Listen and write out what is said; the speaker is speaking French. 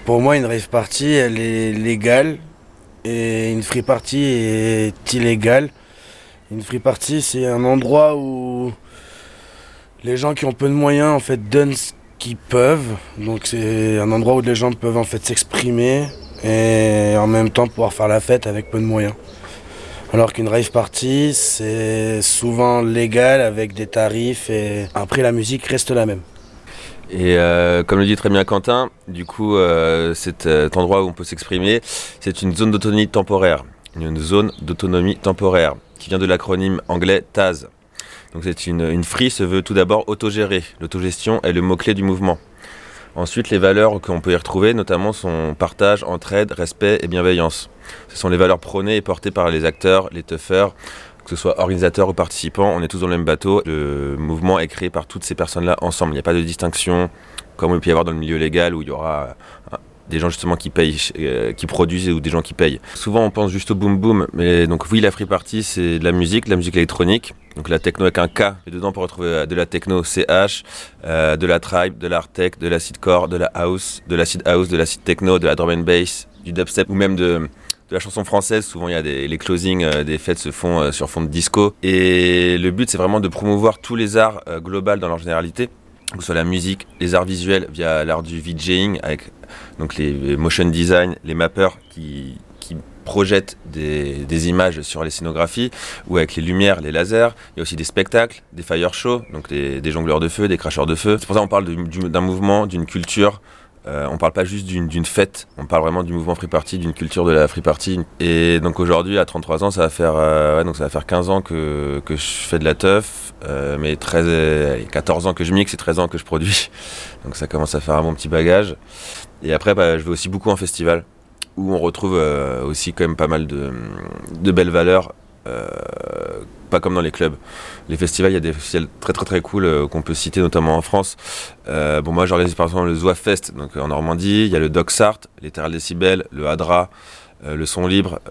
Pour moi, une rave party, elle est légale et une free party est illégale. Une free party, c'est un endroit où les gens qui ont peu de moyens en fait donnent ce qu'ils peuvent. Donc c'est un endroit où les gens peuvent en fait s'exprimer et en même temps pouvoir faire la fête avec peu de moyens. Alors qu'une rave party, c'est souvent légal avec des tarifs et après la musique reste la même. Et comme le dit très bien Quentin, du coup, cet endroit où on peut s'exprimer, c'est une zone d'autonomie temporaire. Une zone d'autonomie temporaire, qui vient de l'acronyme anglais TAZ. Donc c'est une free se veut tout d'abord autogérée. L'autogestion est le mot-clé du mouvement. Ensuite, les valeurs qu'on peut y retrouver, notamment, sont partage, entraide, respect et bienveillance. Ce sont les valeurs prônées et portées par les acteurs, les toughers, que ce soit organisateurs ou participants, on est tous dans le même bateau. Le mouvement est créé par toutes ces personnes-là ensemble. Il n'y a pas de distinction, comme il peut y avoir dans le milieu légal, où il y aura des gens justement qui payent, qui produisent, ou des gens qui payent. Souvent on pense juste au boom boom, mais donc oui, la free party c'est de la musique électronique, donc la techno avec un K, et dedans on peut retrouver de la techno CH, de la tribe, de l'art tech, de l'acidcore, de la house, de l'acid house, de l'acid techno, de la drum and bass, du dubstep, ou même de la chanson française. Souvent il y a les closings des fêtes se font sur fond de disco, et le but c'est vraiment de promouvoir tous les arts globaux dans leur généralité, que ce soit la musique, les arts visuels via l'art du VJing avec donc les motion design, les mappeurs qui projettent des images sur les scénographies, ou avec les lumières, les lasers. Il y a aussi des spectacles, des fire shows, donc des jongleurs de feu, des cracheurs de feu. C'est pour ça qu'on parle d'un mouvement, d'une culture. On parle pas juste d'une fête, on parle vraiment du mouvement free party, d'une culture de la free party. Et donc aujourd'hui, à 33 ans, ça va faire 15 ans que je fais de la teuf, mais 14 ans que je mixe et 13 ans que je produis. Donc ça commence à faire un bon petit bagage. Et après, je vais aussi beaucoup en festival, où on retrouve aussi quand même pas mal de belles valeurs. Pas comme dans les clubs. Les festivals, il y a des festivals très très très cool qu'on peut citer, notamment en France. Moi j'organise par exemple le Zoif Fest, donc en Normandie. Il y a le Docsart, l'Ethereal Décibel, le Hadra, le Son Libre,